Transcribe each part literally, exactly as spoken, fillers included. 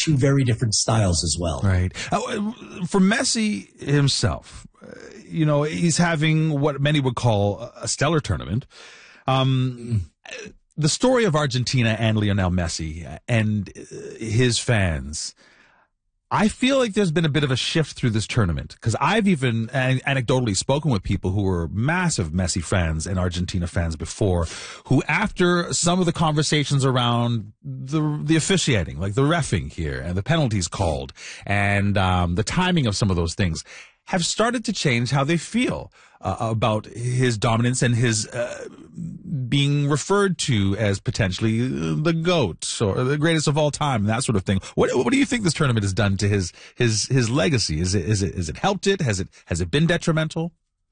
two very different styles as well. Right. Uh, for Messi himself, uh, you know, he's having what many would call a stellar tournament. Um, mm. The story of Argentina and Lionel Messi and his fans, I feel like there's been a bit of a shift through this tournament, because I've even anecdotally spoken with people who were massive Messi fans and Argentina fans before, who after some of the conversations around the the officiating, like the reffing here and the penalties called and um, the timing of some of those things, have started to change how they feel uh, about his dominance and his uh, being referred to as potentially the GOAT or the greatest of all time, and that sort of thing. What what do you think this tournament has done to his his his legacy? Is it is it is it helped it? Has it has it been detrimental?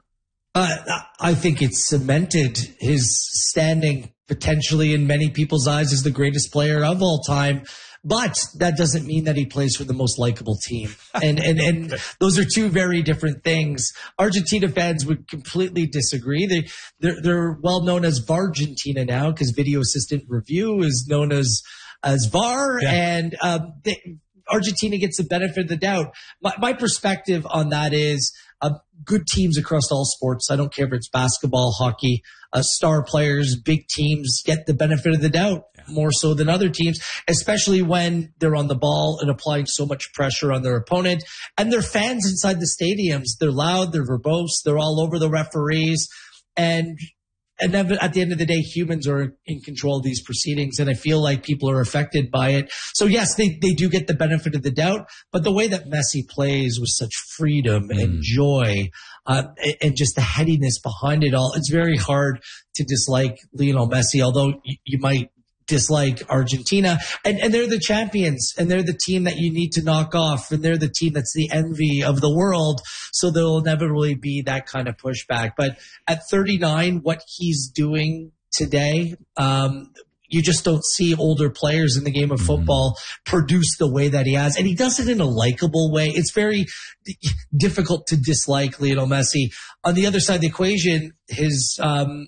Uh, I think it's cemented his standing potentially in many people's eyes as the greatest player of all time. But that doesn't mean that he plays for the most likable team. And, and, and those are two very different things. Argentina fans would completely disagree. They, they're, they're well known as VARgentina now, because video assistant review is known as, as V A R. Yeah. And, um, they, Argentina gets the benefit of the doubt. My, my perspective on that is, uh, good teams across all sports. I don't care if it's basketball, hockey, uh, star players, big teams get the benefit of the doubt. More so than other teams, especially when they're on the ball and applying so much pressure on their opponent. And their fans inside the stadiums, they're loud, they're verbose, they're all over the referees. And and then at the end of the day, humans are in control of these proceedings, and I feel like people are affected by it. So yes, they, they do get the benefit of the doubt, but the way that Messi plays with such freedom mm. and joy uh, and, and just the headiness behind it all, it's very hard to dislike Lionel Messi, although you, you might dislike Argentina, and, and they're the champions, and they're the team that you need to knock off, and they're the team that's the envy of the world. So there'll inevitably be that kind of pushback. But at thirty-nine, what he's doing today, um, you just don't see older players in the game of football mm-hmm. produce the way that he has. And he does it in a likable way. It's very d- difficult to dislike Lionel Messi. On the other side of the equation, his, um,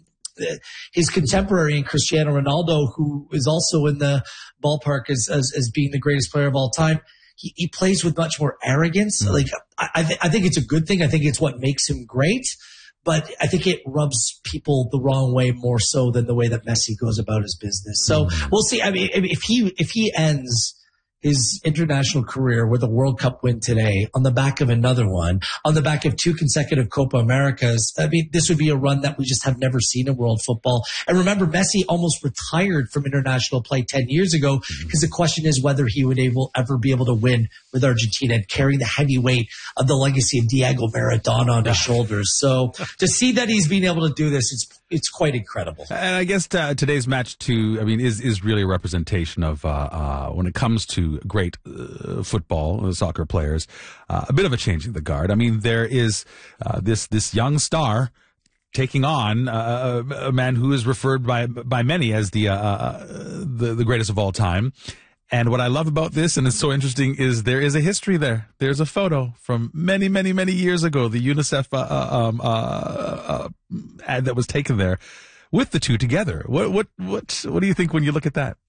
his contemporary in Cristiano Ronaldo, who is also in the ballpark as, as, as being the greatest player of all time, he, he plays with much more arrogance. Mm-hmm. Like, I, I, th- I think it's a good thing. I think it's what makes him great. But I think it rubs people the wrong way more so than the way that Messi goes about his business. So mm-hmm. we'll see. I mean, if he if he ends his international career with a World Cup win today on the back of another one, on the back of two consecutive Copa Americas, I mean, this would be a run that we just have never seen in world football. And remember, Messi almost retired from international play ten years ago, because the question is whether he would able, ever be able to win with Argentina and carry the heavy weight of the legacy of Diego Maradona on his shoulders. So to see that he's been able to do this, it's it's quite incredible. And I guess uh, today's match, too, I mean, is, is really a representation of, uh, uh, when it comes to great uh, football, uh, soccer players, uh, a bit of a changing the guard. I mean, there is uh, this this young star taking on uh, a man who is referred by by many as the, uh, the the greatest of all time. And what I love about this, and it's so interesting, is there is a history there. There's a photo from many, many, many years ago, the UNICEF uh, um, uh, uh, ad that was taken there with the two together. What what what what do you think when you look at that?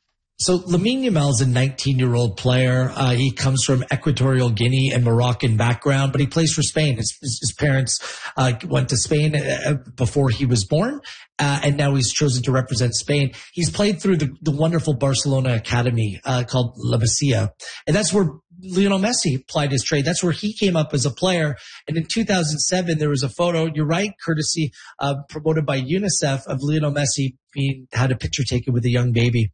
So Lamine Yamal is a nineteen-year-old player. Uh, he comes from Equatorial Guinea and Moroccan background, but he plays for Spain. His, his parents uh, went to Spain uh, before he was born, uh, and now he's chosen to represent Spain. He's played through the, the wonderful Barcelona academy uh, called La Masia, and that's where Lionel Messi applied his trade. That's where he came up as a player. And in two thousand seven, there was a photo, you're right, courtesy uh, promoted by UNICEF, of Lionel Messi being had a picture taken with a young baby.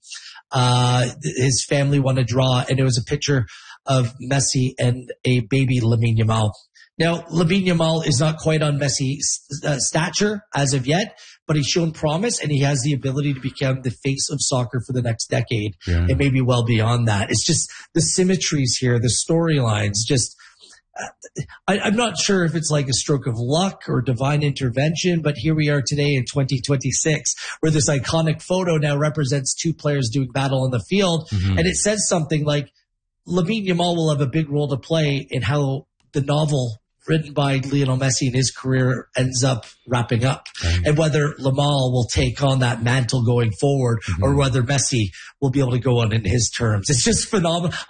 Uh, his family won a draw, and it was a picture of Messi and a baby Lamine Yamal. Now, Lamine Yamal is not quite on Messi's uh, stature as of yet, but he's shown promise, and he has the ability to become the face of soccer for the next decade, yeah. and maybe well beyond that. It's just the symmetries here, the storylines, just uh, I, I'm not sure if it's like a stroke of luck or divine intervention, but here we are today in twenty twenty-six, where this iconic photo now represents two players doing battle on the field, mm-hmm. and it says something like Lamine Yamal will have a big role to play in how the novel written by Lionel Messi in his career ends up wrapping up, right. and whether Yamal will take on that mantle going forward, mm-hmm. or whether Messi will be able to go on in his terms. It's just phenomenal.